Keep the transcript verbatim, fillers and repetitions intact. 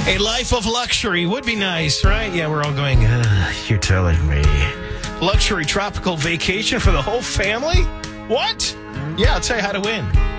A life of luxury would be nice, right? Yeah, we're all going, uh, you're telling me. Luxury tropical vacation for the whole family? What? Yeah, I'll tell you how to win.